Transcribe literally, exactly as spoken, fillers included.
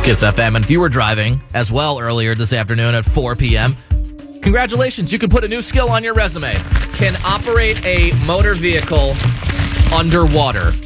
Kiss F M. And if you were driving as well earlier this afternoon at four p.m., congratulations, you can put a new skill on your resume. Can operate a motor vehicle underwater.